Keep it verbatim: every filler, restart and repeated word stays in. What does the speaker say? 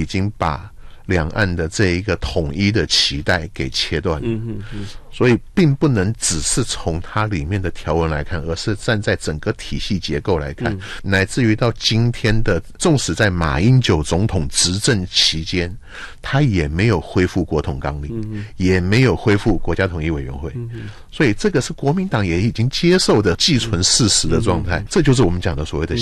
已经把两岸的这一个统一的期待给切断了。嗯嗯嗯，所以并不能只是从它里面的条文来看，而是站在整个体系结构来看，嗯、乃至于到今天的，纵使在马英九总统执政期间，他也没有恢复国统纲领，嗯、也没有恢复国家统一委员会，嗯、所以这个是国民党也已经接受的既存事实的状态，嗯、这就是我们讲的所谓的